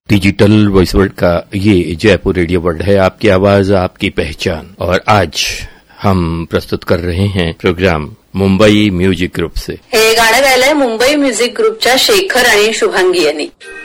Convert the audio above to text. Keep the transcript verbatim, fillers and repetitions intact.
Digital voice world का ये Jaipur radio world है, आपकी आवाज आपकी पहचान। और आज हम प्रस्तुत कर रहे हैं प्रोग्राम मुंबई म्युझिक ग्रुप से। हे गाणं गायलंय मुंबई म्युझिक ग्रुपच्या शेखर आणि शुभांगी यांनी।